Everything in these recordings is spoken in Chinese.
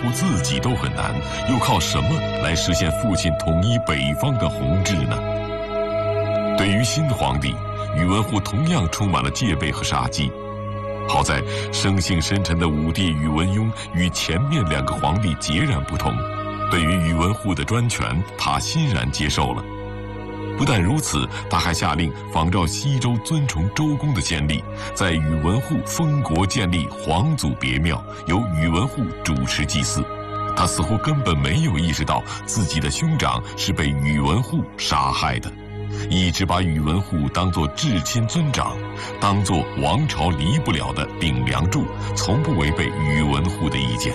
乎自己都很难，又靠什么来实现父亲统一北方的宏志呢？对于新皇帝，宇文护同样充满了戒备和杀机。好在生性深沉的武帝宇文邕与前面2个皇帝截然不同，对于宇文护的专权，他欣然接受了。不但如此，他还下令仿照西周尊崇周公的先例，在宇文护封国建立皇祖别庙，由宇文护主持祭祀。他似乎根本没有意识到自己的兄长是被宇文护杀害的，一直把宇文护当作至亲尊长，当作王朝离不了的顶梁柱，从不违背宇文护的意见。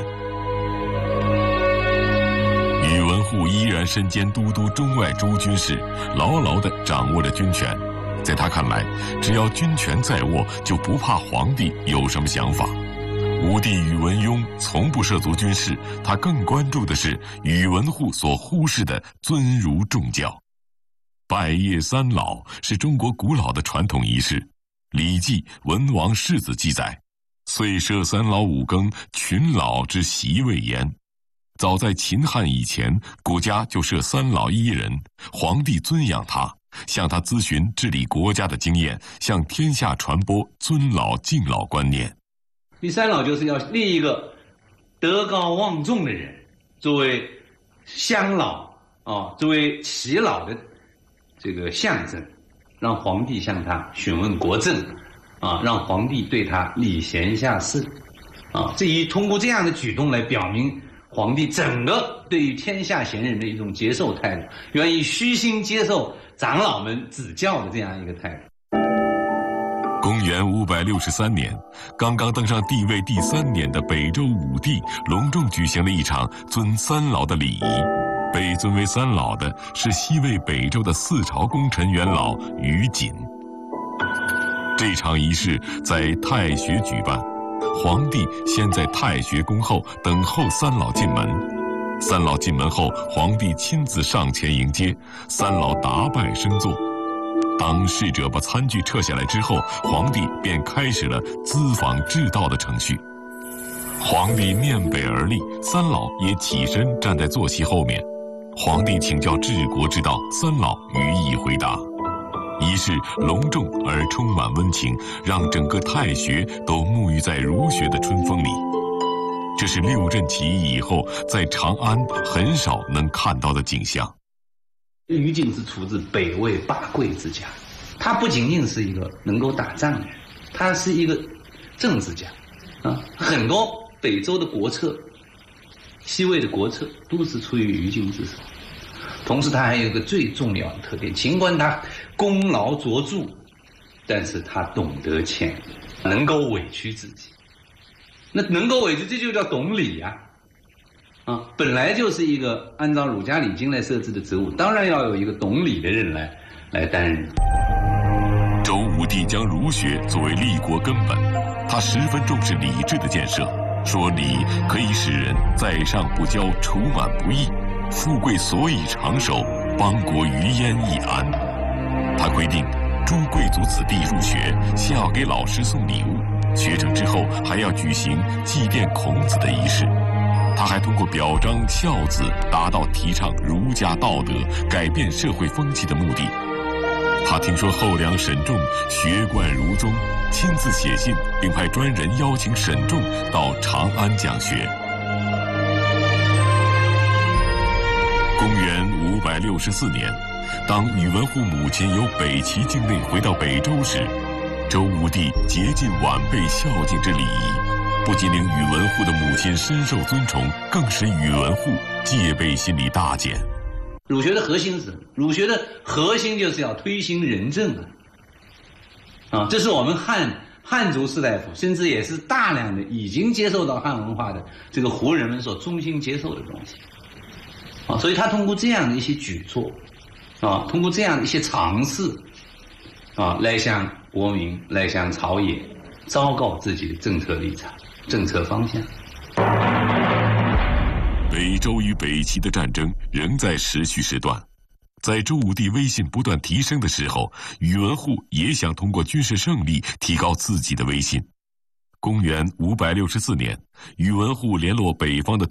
宇文护依然身兼都督中外诸军事，牢牢地掌握着军权。在他看来，只要军权在握，就不怕皇帝有什么想法。武帝宇文邕从不涉足军事，他更关注的是宇文护所忽视的尊儒重教。拜谒三老是中国古老的传统仪式，《礼记·文王世子》记载：“岁设三老五更，群老之习未焉。”早在秦汉以前，国家就设3老1人，皇帝尊仰他，向他咨询治理国家的经验，向天下传播尊老敬老观念。 第3老就是要立一个德高望重的人，作为乡老作为耆老的这个象征，让皇帝向他询问国政让皇帝对他礼贤下士通过这样的举动来表明皇帝整个对于天下贤人的一种接受态度，愿意虚心接受长老们指教的这样一个态度。 公元563年，刚刚登上帝位第3年的北周武帝隆重举行了一场尊3老的礼仪。被尊为3老的是西魏北周的4朝功臣元老于谨。这场仪式在太学举办，皇帝先在太学宫后等候3老进门。3老进门后，皇帝亲自上前迎接，3老答拜升座。当侍者把餐具撤下来之后，皇帝便开始了咨访治道的程序。皇帝面北而立，3老也起身站在坐席后面。皇帝请教治国之道，3老予以回答。仪式隆重而充满温情，让整个太学都沐浴在儒学的春风里。这是6镇起义以后在长安很少能看到的景象。 于禁是出自北魏八贵之家，他不仅仅是一个能够打仗的人，他是一个政治家很多北周的国策、西魏的国策都是出于于禁之手。同时他还有一个最重要的特点，尽管他功劳卓著，但是他懂得谦卑，能够委屈自己。那能够委屈，这就叫懂礼本来就是一个按照儒家礼经来设置的职务，当然要有一个懂礼的人来担任。 周武帝将儒学作为立国根本，他十分重视礼制的建设，说礼可以使人在上不骄，除满不义，富贵所以长寿，邦国于焉易安。他规定诸贵族子弟入学，先要给老师送礼物，学成之后还要举行祭奠孔子的仪式。他还通过表彰孝子，达到提倡儒家道德、改变社会风气的目的。他听说后梁沈仲学贯儒宗，亲自写信，并派专人邀请沈仲到长安讲学。公元564年，当宇文护母亲由北齐境内回到北周时，周武帝竭尽晚辈孝敬之礼仪。不仅令宇文护的母亲深受尊崇，更使宇文护戒备心理大减。 儒学的核心是什么？儒学的核心就是要推行仁政这是我们汉族士大夫，甚至也是大量的已经接受到汉文化的这个胡人们所衷心接受的东西所以他通过这样的一些举措通过这样的一些尝试来向国民、来向朝野昭告自己的政策立场、政策方向。 北周与北齐的战争仍在持续时段，在周武帝威信不断提升的时候，宇文护也想通过军事胜利提高自己的威信。公元564年，宇文护联络北方的